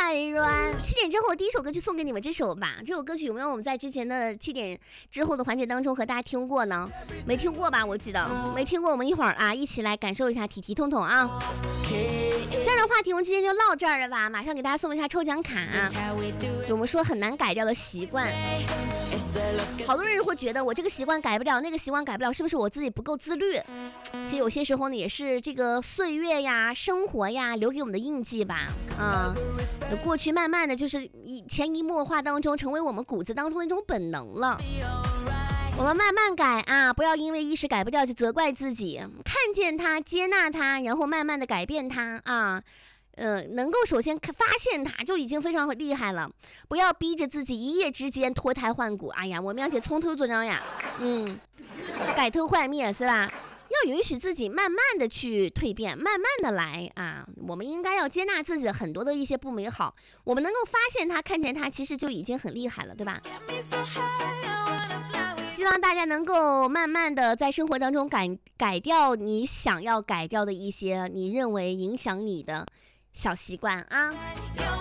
太软。7点之后第一首歌就送给你们这首吧。这首歌曲有没有我们在之前的7点之后的环节当中和大家听过呢？没听过吧？我记得没听过，我们一会儿啊一起来感受一下体体统统啊。这样的话题我们今天就唠这儿了吧，马上给大家送一下抽奖卡。就我们说很难改掉的习惯，好多人会觉得我这个习惯改不了，那个习惯改不了，是不是我自己不够自律？其实有些时候呢，也是这个岁月呀、生活呀留给我们的印记吧。过去慢慢的就是潜移默化当中，成为我们骨子当中的一种本能了。我们慢慢改啊，不要因为一时改不掉就责怪自己，看见它，接纳它，然后慢慢的改变它啊。能够首先发现它就已经非常厉害了，不要逼着自己一夜之间脱胎换骨。哎呀，我们要得从头做章呀，改头换面是吧？要允许自己慢慢的去蜕变，慢慢的来啊。我们应该要接纳自己的很多的一些不美好，我们能够发现它，看见它，其实就已经很厉害了，对吧？希望大家能够慢慢的在生活当中改掉你想要改掉的一些你认为影响你的小习惯啊。